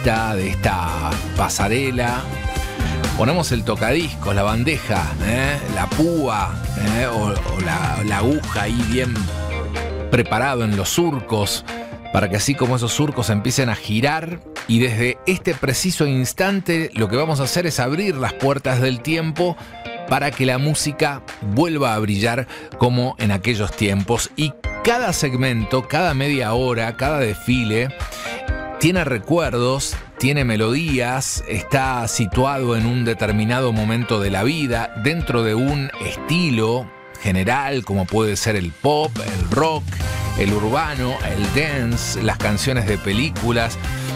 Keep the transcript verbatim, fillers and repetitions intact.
pista, de esta pasarela. Ponemos el tocadiscos, la bandeja, ¿eh? la púa ¿eh? o, o la, la aguja ahí bien preparado en los surcos, para que así como esos surcos empiecen a girar, y desde este preciso instante lo que vamos a hacer es abrir las puertas del tiempo para que la música vuelva a brillar como en aquellos tiempos. Y cada segmento, cada media hora, cada desfile tiene recuerdos, tiene melodías, está situado en un determinado momento de la vida, dentro de un estilo general como puede ser el pop, el rock, el urbano, el dance, las canciones de películas.